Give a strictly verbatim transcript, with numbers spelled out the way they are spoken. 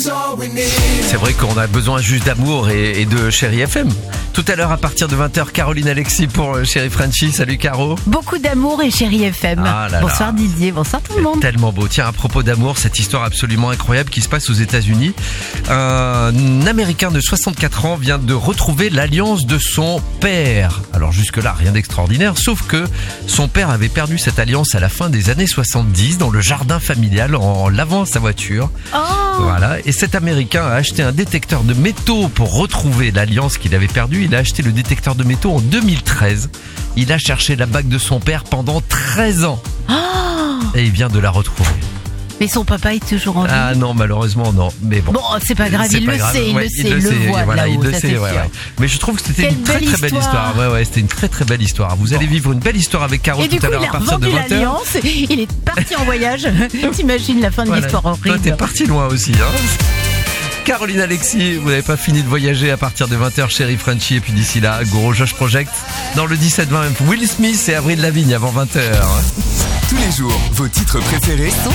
C'est vrai qu'on a besoin juste d'amour et, et de Chérie F M. Tout à l'heure à partir de vingt heures, Caroline Alexis pour Chérie Frenchy. Salut Caro. Beaucoup d'amour et Chérie F M. Ah là bonsoir là. Didier, bonsoir tout le monde. Tellement beau. Tiens, à propos d'amour, cette histoire absolument incroyable qui se passe aux États-Unis. Un Américain de soixante-quatre ans vient de retrouver l'alliance de son père. Alors jusque-là, rien d'extraordinaire, sauf que son père avait perdu cette alliance à la fin des années soixante-dix dans le jardin familial en lavant sa voiture. Oh. Voilà. Et cet Américain a acheté un détecteur de métaux pour retrouver l'alliance qu'il avait perdue. Il a acheté le détecteur de métaux en deux mille treize. Il a cherché la bague de son père pendant treize ans. Oh. Et il vient de la retrouver. Mais son papa est toujours en vie. Ah non, malheureusement non. Mais bon. Bon, c'est pas grave, C'est il pas le grave. sait, il Ouais, le sait, il le voit voilà, là-haut, il le ça sait, c'est ouais, sûr. ouais. Mais je trouve que c'était Quelle une très belle très belle histoire. histoire. Ouais, ouais, c'était une très très belle histoire. Vous allez vivre une belle histoire avec Caro Et tout du coup, à l'heure il à a partir de revendu vingt heures. l'alliance, il est parti en voyage. T'imagines la fin de Voilà. l'histoire Toi, horrible. t'es parti loin aussi, hein. Caroline Alexis, vous n'avez pas fini de voyager à partir de vingt heures, Chérie Frenchy. Et puis d'ici là, Goro Josh Project. Dans le dix-sept vingt, Will Smith et Avril Lavigne avant vingt heures. Tous les jours, vos titres préférés